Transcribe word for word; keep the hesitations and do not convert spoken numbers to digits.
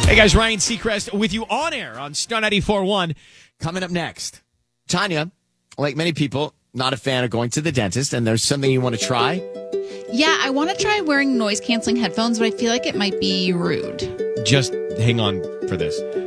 Hey guys, Ryan Seacrest with you on air on Star ninety-four point one. Coming up next, Tanya, like many people, not a fan of going to the dentist, and there's something you want to try? Yeah, I want to try wearing noise-canceling headphones, but I feel like it might be rude. Just hang on for this.